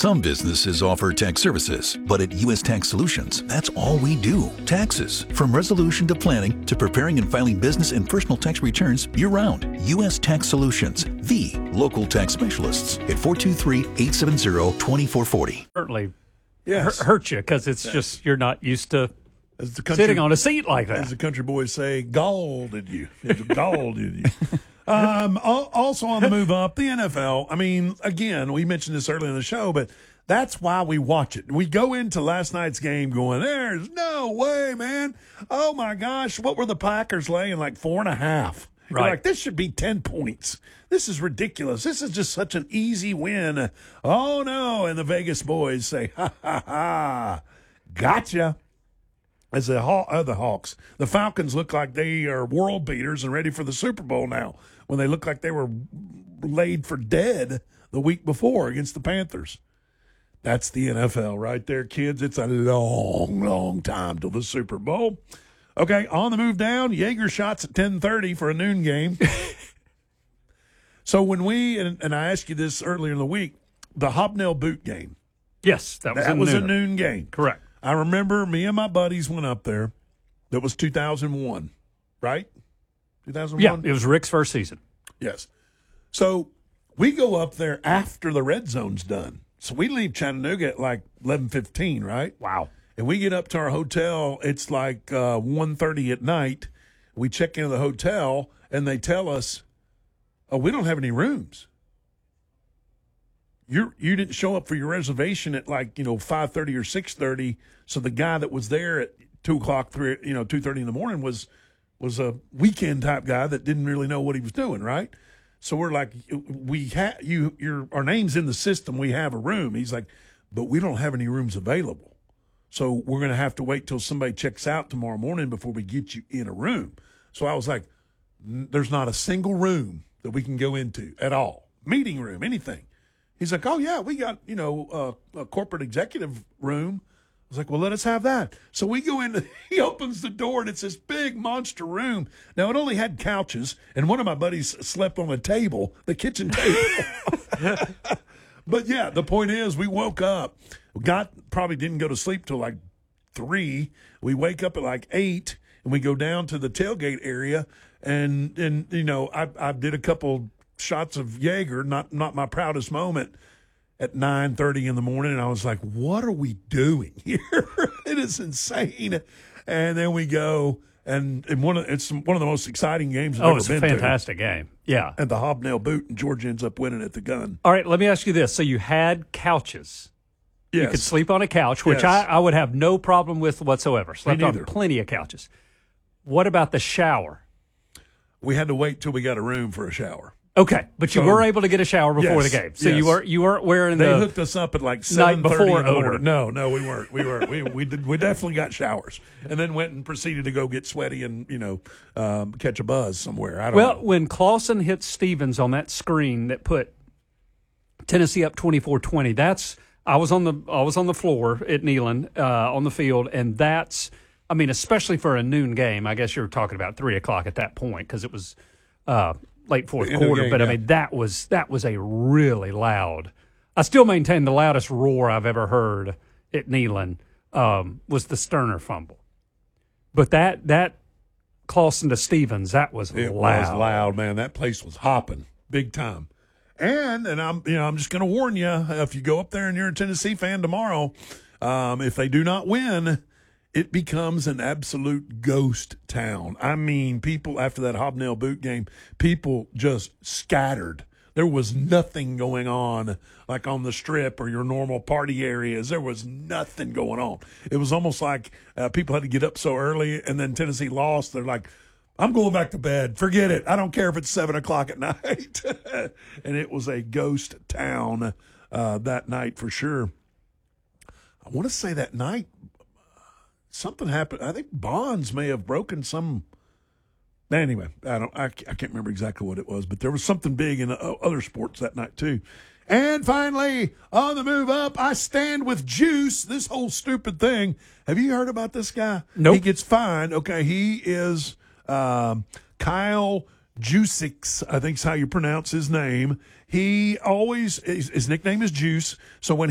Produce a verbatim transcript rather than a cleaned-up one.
Some businesses offer tax services, but at U S Tax Solutions, that's all we do. Taxes. From resolution to planning to preparing and filing business and personal tax returns year-round. U S Tax Solutions, the local tax specialists at four two three, eight seven zero, two four four zero. Certainly yes. hurt, hurt you because it's yes. just you're not used to as the country, sitting on a seat like that. As the country boys say, galled you. It's galled you. Um, also on the move up, the N F L. I mean, again, we mentioned this earlier in the show, but that's why we watch it. We go into last night's game going, there's no way, man. Oh, my gosh. What were the Packers laying? Like four and a half. Right. You're like, this should be ten points. This is ridiculous. This is just such an easy win. Oh, no. And the Vegas boys say, ha, ha, ha. Gotcha. As the, Haw- uh, the Hawks, the Falcons look like they are world beaters and ready for the Super Bowl now when they look like they were laid for dead the week before against the Panthers. That's the N F L right there, kids. It's a long, long time till the Super Bowl. Okay, on the move down, Jaeger shots at ten thirty for a noon game. So when we, and, and I asked you this earlier in the week, the Hobnail boot game. Yes, that was, that a, was noon. a noon game. Correct. I remember me and my buddies went up there. That was two thousand one, right? two thousand one? Yeah, it was Rick's first season. Yes. So we go up there after the red zone's done. So we leave Chattanooga at like eleven fifteen, right? Wow. And we get up to our hotel. It's like uh, one thirty at night. We check into the hotel, and they tell us, oh, we don't have any rooms. You you didn't show up for your reservation at like, you know, five thirty or six thirty. So the guy that was there at two o'clock, three, you know, two thirty in the morning was was a weekend type guy that didn't really know what he was doing, right? So we're like, we have you, your our name's in the system. We have a room. He's like, but we don't have any rooms available. So we're going to have to wait till somebody checks out tomorrow morning before we get you in a room. So I was like, there's not a single room that we can go into at all. Meeting room, anything. He's like, oh, yeah, we got, you know, uh, a corporate executive room. I was like, well, let us have that. So we go in, he opens the door, and it's this big monster room. Now, it only had couches, and one of my buddies slept on a table, the kitchen table. But, yeah, the point is we woke up. Got probably didn't go to sleep till like three. We wake up at like eight, and we go down to the tailgate area, and, and you know, I, I did a couple shots of Jaeger, not not my proudest moment, at nine thirty in the morning, and I was like, what are we doing here? It is insane. And then we go, and, and one of, it's one of the most exciting games I've oh, ever it's been a to. fantastic game. Yeah. And the hobnail boot, and George ends up winning at the gun. All right, let me ask you this. So you had couches. Yes. You could sleep on a couch, which Yes. I, I would have no problem with whatsoever. Slept on neither. plenty of couches. What about the shower? We had to wait till we got a room for a shower. Okay, but you So- were able to get a shower before Yes, the game, so yes. you weren't you weren't wearing They the hooked us up at like night seven thirty before in the odor. morning. No, no, we weren't. We weren't. We we did. We definitely got showers, and then went and proceeded to go get sweaty and you know um, catch a buzz somewhere. I don't Well, know. when Clausen hit Stevens on that screen that put Tennessee up twenty-four twenty, that's I was on the I was on the floor at Neyland uh, on the field, and that's I mean, especially for a noon game. I guess you're talking about three o'clock at that point because it was uh, late fourth End of the quarter. game, but I yeah. mean, that was that was a really loud. I still maintain the loudest roar I've ever heard at Neyland um, was the Sterner fumble. But that that Clausen to Stevens, that was It loud. was loud, man. That place was hopping big time. And and I'm you know I'm just going to warn you, if you go up there and you're a Tennessee fan tomorrow, um, if they do not win, it becomes an absolute ghost town. I mean, people after that hobnail boot game, people just scattered. There was nothing going on like on the strip or your normal party areas. There was nothing going on. It was almost like uh, people had to get up so early, and then Tennessee lost. They're like, I'm going back to bed. Forget it. I don't care if it's seven o'clock at night. And it was a ghost town uh, that night for sure. I want to say that night something happened. I think Bonds may have broken some. Anyway, I don't. I, I can't remember exactly what it was, but there was something big in uh, other sports that night too. And finally, on the move up, I stand with Juice. This whole stupid thing. Have you heard about this guy? Nope. He gets fined. Okay, he is um, Kyle Juszczyk, I think is how you pronounce his name. He always his, his nickname is Juice. So when